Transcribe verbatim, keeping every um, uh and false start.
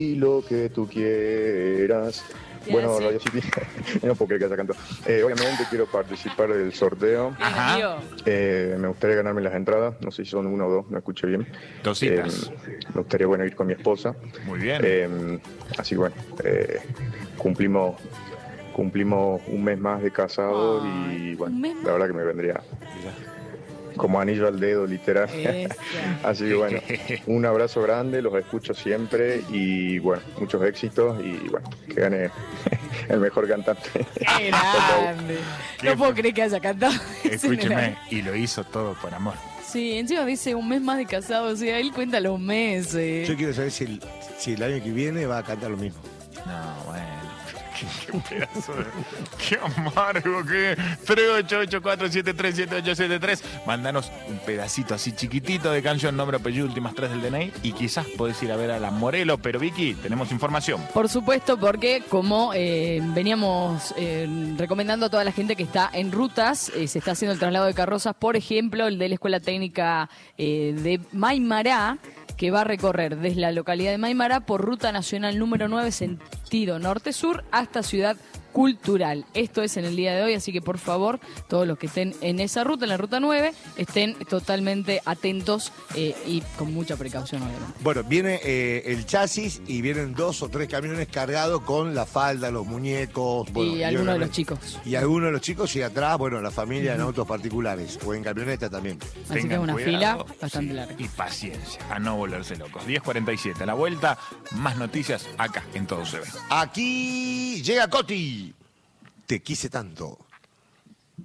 lo que tú quieras. Ya, Bueno, sí. Radio City, no puedo creer que haya cantado. Eh, obviamente quiero participar del sorteo. Ajá. Amigo. Eh, me gustaría ganarme las entradas, no sé si son una o dos, no escuché bien. Dositas. Eh, me gustaría, bueno, ir con mi esposa. Muy bien. Eh, así que bueno, eh, cumplimos, cumplimos un mes más de casados y bueno, ¿un mes más? la verdad que me vendría como anillo al dedo, literal. Esa. Así que bueno, un abrazo grande, los escucho siempre y bueno, muchos éxitos y bueno, que gane el mejor cantante. ¡Qué grande! Qué No puedo fu- creer que haya cantado eso en el Escúcheme, aire. y lo hizo todo por amor. Sí, encima dice un mes más de casado, o sea, él cuenta los meses. Yo quiero saber si el, si el año que viene va a cantar lo mismo. No, bueno. Qué, qué pedazo de... Qué amargo que... tres ocho ocho cuatro siete tres siete ocho siete tres. Mándanos un pedacito así chiquitito de canción, nombre, apellido, últimas tres del D N I. Y quizás podés ir a ver a la Morelo. Pero Vicky, tenemos información. Por supuesto, porque como eh, veníamos eh, recomendando a toda la gente que está en rutas, eh, se está haciendo el traslado de carrozas, por ejemplo, el de la Escuela Técnica eh, de Maimará, que va a recorrer desde la localidad de Maimará por Ruta Nacional número nueve, sentido norte-sur, hasta Ciudad Cultural. Esto es en el día de hoy, así que por favor, todos los que estén en esa ruta, en la Ruta nueve, estén totalmente atentos eh, y con mucha precaución, obviamente. Bueno, viene eh, el chasis y vienen dos o tres camiones cargados con la falda, los muñecos. Bueno, y algunos de los obviamente- chicos. Y algunos de los chicos y atrás, bueno, la familia en autos particulares o en camioneta también. Así que es Tengan una cuidado, fila bastante sí, larga. y paciencia, a no volverse locos. diez cuarenta y siete, a la vuelta, más noticias acá en Todo Se Ve. Aquí llega Coti. Te quise tanto.